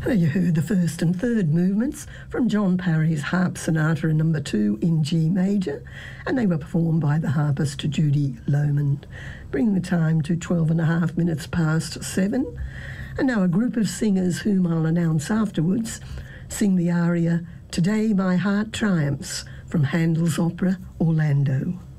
You heard the first and third movements from John Parry's Harp Sonata No. 2 in G major, and they were performed by the harpist Judy Lohman, bringing the time to 12.5 minutes past 7. And now a group of singers whom I'll announce afterwards sing the aria Today My Heart Triumphs from Handel's opera Orlando.